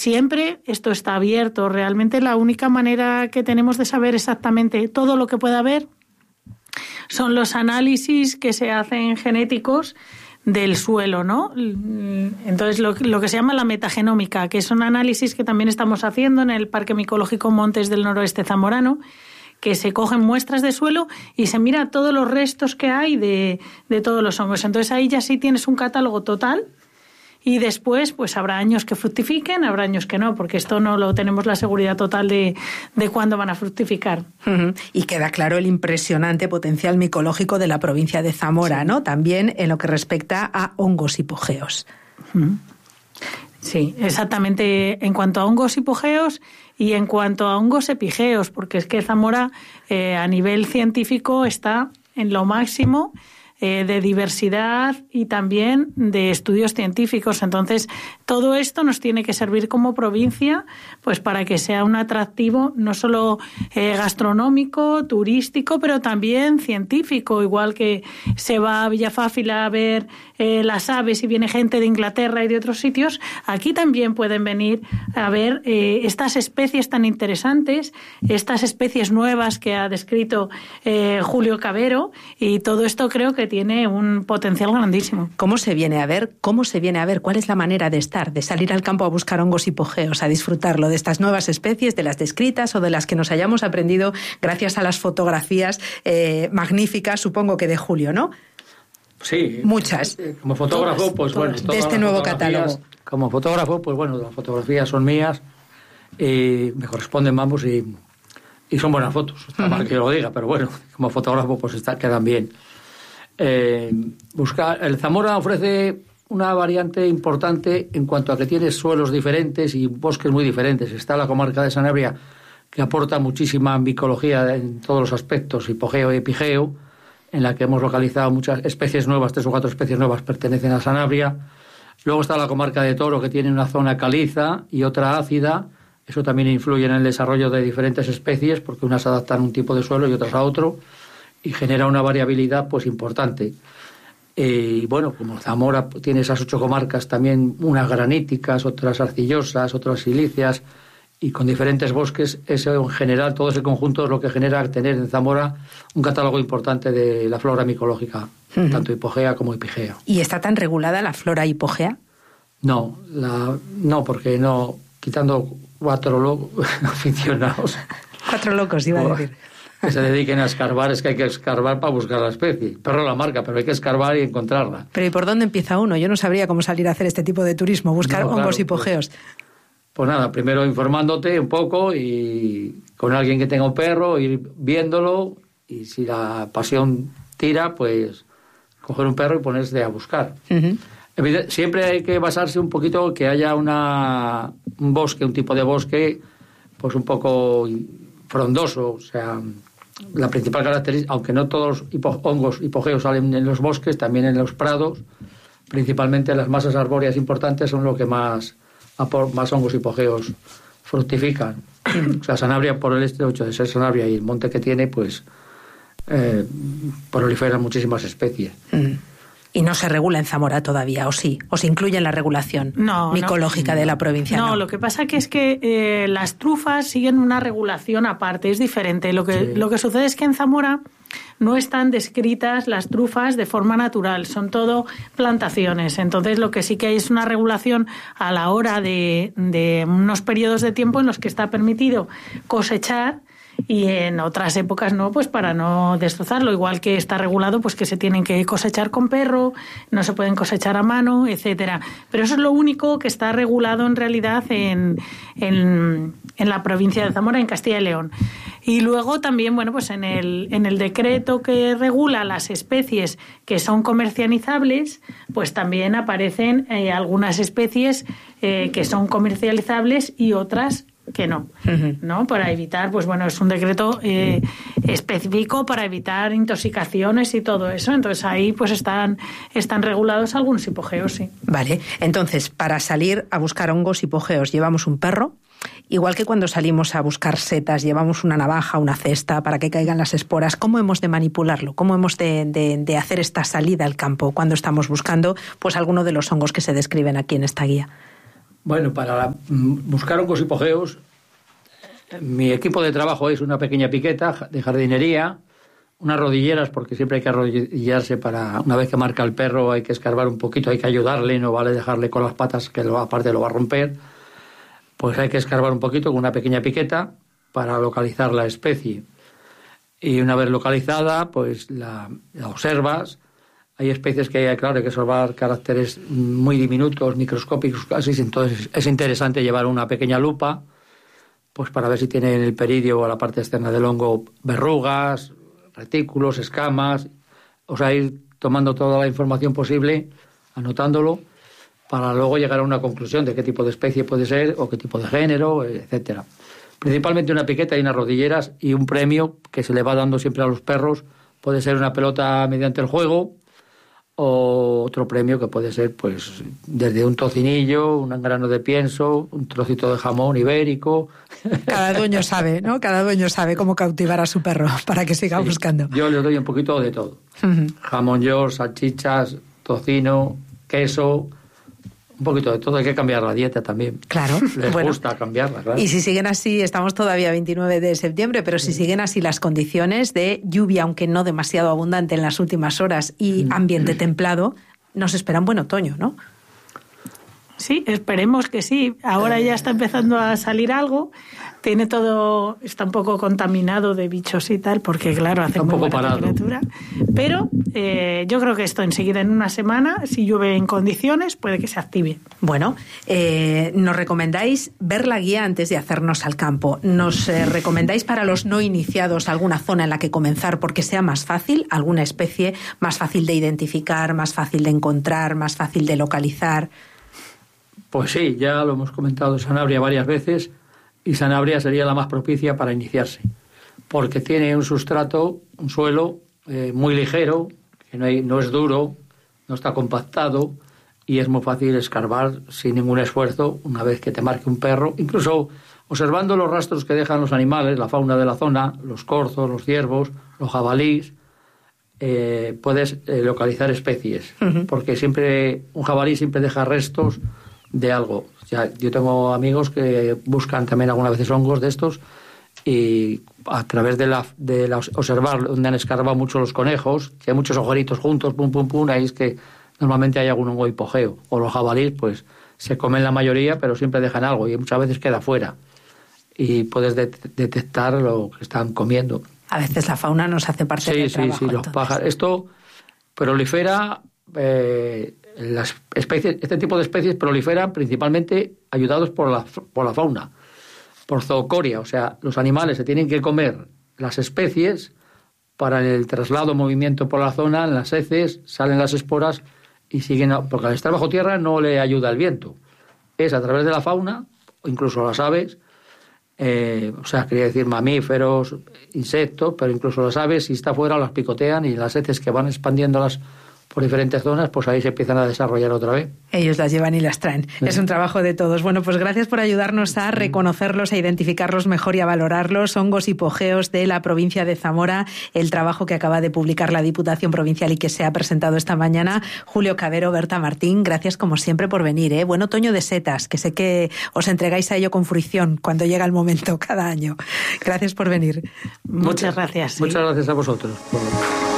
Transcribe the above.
siempre esto está abierto. Realmente la única manera que tenemos de saber exactamente todo lo que pueda haber son los análisis que se hacen genéticos del suelo, ¿no? Entonces, lo que se llama la metagenómica, que es un análisis que también estamos haciendo en el Parque Micológico Montes del Noroeste Zamorano, que se cogen muestras de suelo y se mira todos los restos que hay de todos los hongos. Entonces, ahí ya sí tienes un catálogo total. Y después, pues habrá años que fructifiquen, habrá años que no, porque esto no lo tenemos la seguridad total de cuándo van a fructificar. Y queda claro el impresionante potencial micológico de la provincia de Zamora, sí, ¿no? También en lo que respecta a hongos hipogeos. Sí, exactamente. En cuanto a hongos hipogeos y en cuanto a hongos epigeos, porque es que Zamora a nivel científico está en lo máximo de diversidad y también de estudios científicos. Entonces, todo esto nos tiene que servir como provincia, pues para que sea un atractivo no solo gastronómico, turístico, pero también científico. Igual que se va a Villafáfila a ver las aves y viene gente de Inglaterra y de otros sitios, aquí también pueden venir a ver estas especies tan interesantes, estas especies nuevas que ha descrito Julio Cabero, y todo esto creo que tiene un potencial grandísimo. ¿Cómo se viene a ver? ¿Cuál es la manera de estar, de salir al campo a buscar hongos hipogeos, a disfrutarlo de estas nuevas especies, de las descritas o de las que nos hayamos aprendido gracias a las fotografías magníficas, supongo que de Julio, ¿no? Sí. Muchas. Como fotógrafo, pues bueno. De este nuevo catálogo. Como fotógrafo, pues bueno, las fotografías son mías y me corresponden, vamos, y son buenas fotos. Está mal que yo lo diga, pero bueno, como fotógrafo pues quedan bien. El Zamora ofrece una variante importante en cuanto a que tiene suelos diferentes y bosques muy diferentes. Está la comarca de Sanabria, que aporta muchísima micología en todos los aspectos, hipogeo y epigeo, en la que hemos localizado muchas especies nuevas, 3 o 4 especies nuevas pertenecen a Sanabria. Luego está la comarca de Toro, que tiene una zona caliza y otra ácida. Eso también influye en el desarrollo de diferentes especies, porque unas se adaptan a un tipo de suelo y otras a otro, y genera una variabilidad pues importante. Y bueno, como Zamora tiene esas 8 comarcas, también unas graníticas, otras arcillosas, otras silíceas, y con diferentes bosques, eso en general, todo ese conjunto es lo que genera tener en Zamora un catálogo importante de la flora micológica, tanto hipogea como epigea. ¿Y está tan regulada la flora hipogea? No, porque no, quitando 4 aficionados. 4 locos, iba a decir. Que se dediquen a escarbar, es que hay que escarbar para buscar la especie. Perro la marca, pero hay que escarbar y encontrarla. Pero ¿y por dónde empieza uno? Yo no sabría cómo salir a hacer este tipo de turismo, buscar hongos hipogeos. Pues nada, primero informándote un poco y con alguien que tenga un perro, ir viéndolo, y si la pasión tira, pues coger un perro y ponerse a buscar. Siempre hay que basarse un poquito que haya un bosque, un tipo de bosque, pues un poco frondoso. O sea, la principal característica, aunque no todos los hongos hipogeos salen en los bosques, también en los prados, principalmente las masas arbóreas importantes son lo que más hongos hipogeos fructifican. O sea, Sanabria, por el hecho de ser Sanabria y el monte que tiene, pues proliferan muchísimas especies. ¿Y no se regula en Zamora todavía, o sí? ¿O se incluye en la regulación micológica de la provincia? No, lo que pasa que es que las trufas siguen una regulación aparte, es diferente. Lo que sucede es que en Zamora no están descritas las trufas de forma natural, son todo plantaciones. Entonces, lo que sí que hay es una regulación a la hora de unos periodos de tiempo en los que está permitido cosechar, y en otras épocas no, pues para no destrozarlo. Igual que está regulado, pues que se tienen que cosechar con perro, no se pueden cosechar a mano, etcétera. Pero eso es lo único que está regulado en realidad en la provincia de Zamora, en Castilla y León. Y luego también, bueno, pues en el decreto que regula las especies que son comercializables, pues también aparecen algunas especies que son comercializables y otras que no, ¿no? Para evitar, pues bueno, es un decreto específico para evitar intoxicaciones y todo eso. Entonces ahí pues están regulados algunos hipogeos, sí. Vale, entonces para salir a buscar hongos hipogeos llevamos un perro, igual que cuando salimos a buscar setas llevamos una navaja, una cesta para que caigan las esporas. ¿Cómo hemos de manipularlo? ¿Cómo hemos de hacer esta salida al campo cuando estamos buscando pues alguno de los hongos que se describen aquí en esta guía? Bueno, para buscar hongos hipogeos, mi equipo de trabajo es una pequeña piqueta de jardinería, unas rodilleras, porque siempre hay que arrodillarse para, una vez que marca el perro, hay que escarbar un poquito, hay que ayudarle, no vale dejarle con las patas, que aparte lo va a romper. Pues hay que escarbar un poquito con una pequeña piqueta para localizar la especie. Y una vez localizada, pues la observas. Hay especies que hay que observar caracteres muy diminutos, microscópicos casi, entonces es interesante llevar una pequeña lupa, pues para ver si tiene en el peridio o la parte externa del hongo verrugas, retículos, escamas, o sea, ir tomando toda la información posible, anotándolo, para luego llegar a una conclusión de qué tipo de especie puede ser o qué tipo de género, etcétera. Principalmente una piqueta y unas rodilleras y un premio que se le va dando siempre a los perros. Puede ser una pelota mediante el juego o otro premio que puede ser pues desde un tocinillo, un grano de pienso, un trocito de jamón ibérico. Cada dueño sabe, ¿no? Cada dueño sabe cómo cautivar a su perro para que siga buscando. Yo le doy un poquito de todo. Jamón york, salchichas, tocino, queso, un poquito de todo. Hay que cambiar la dieta también. Claro. Les gusta cambiarla, claro. Y si siguen así, estamos todavía 29 de septiembre, pero si siguen así las condiciones de lluvia, aunque no demasiado abundante en las últimas horas, y ambiente templado, nos espera un buen otoño, ¿no? Sí, esperemos que sí. Ahora ya está empezando a salir algo. Tiene todo, está un poco contaminado de bichos y tal, porque claro, hace muy buena temperatura. Pero yo creo que esto enseguida, en una semana, si llueve en condiciones, puede que se active. Bueno, nos recomendáis ver la guía antes de hacernos al campo. Nos recomendáis para los no iniciados alguna zona en la que comenzar porque sea más fácil, alguna especie más fácil de identificar, más fácil de encontrar, más fácil de localizar. Pues sí, ya lo hemos comentado Sanabria varias veces, y Sanabria sería la más propicia para iniciarse, porque tiene un sustrato, un suelo muy ligero, que no es duro, no está compactado, y es muy fácil escarbar sin ningún esfuerzo una vez que te marque un perro. Incluso observando los rastros que dejan los animales, la fauna de la zona, los corzos, los ciervos, los jabalíes, puedes localizar especies, porque siempre un jabalí siempre deja restos de algo. O sea, yo tengo amigos que buscan también algunas veces hongos de estos, y a través de observar donde han escarbado mucho los conejos, que hay muchos agujeritos juntos, pum, pum, pum, ahí es que normalmente hay algún hongo hipogeo. O los jabalíes, pues se comen la mayoría, pero siempre dejan algo y muchas veces queda fuera. Y puedes detectar lo que están comiendo. A veces la fauna nos hace parte del trabajo. Sí, los pájaros. Esto prolifera... las especies, este tipo de especies proliferan principalmente ayudados por la fauna, por zoocoria, o sea, los animales se tienen que comer las especies para el traslado, movimiento por la zona, en las heces salen las esporas y siguen, porque al estar bajo tierra no le ayuda el viento, es a través de la fauna, o incluso las aves, o sea, quería decir mamíferos, insectos, pero incluso las aves, si está fuera, las picotean, y las heces que van expandiéndolas por diferentes zonas, pues ahí se empiezan a desarrollar otra vez. Ellos las llevan y las traen. Sí. Es un trabajo de todos. Bueno, pues gracias por ayudarnos a reconocerlos, a identificarlos mejor y a valorarlos. Hongos hipogeos de la provincia de Zamora, el trabajo que acaba de publicar la Diputación Provincial y que se ha presentado esta mañana. Julio Cabero, Berta Martín, gracias como siempre por venir. Buen otoño de setas, que sé que os entregáis a ello con fruición cuando llega el momento cada año. Gracias por venir. Muchas gracias. Muchas gracias a vosotros.